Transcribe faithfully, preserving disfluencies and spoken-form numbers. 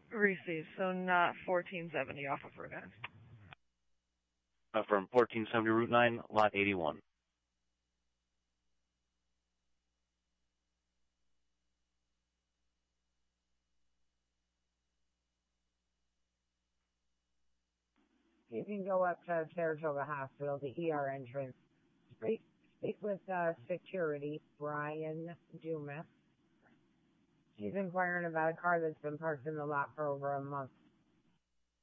Received, so not fourteen seventy off of Route nine. Uh, from fourteen seventy Route nine, Lot eighty-one. You can go up to Saratoga Hospital, the E R entrance. Speak, speak with uh, security, Brian Dumas. She's inquiring about a car that's been parked in the lot for over a month.